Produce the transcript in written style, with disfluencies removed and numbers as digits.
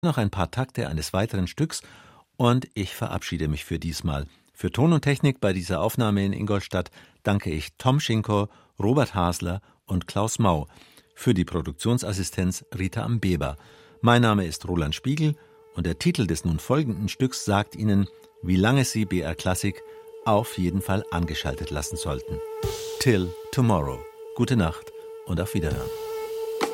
noch ein paar Takte eines weiteren Stücks und ich verabschiede mich für diesmal. Für Ton und Technik bei dieser Aufnahme in Ingolstadt danke ich Tom Schinko, Robert Hasler und Klaus Mau. Für die Produktionsassistenz Rita Ambeber. Mein Name ist Roland Spiegel und der Titel des nun folgenden Stücks sagt Ihnen, wie lange Sie BR Klassik auf jeden Fall angeschaltet lassen sollten. Till Tomorrow. Gute Nacht und auf Wiederhören.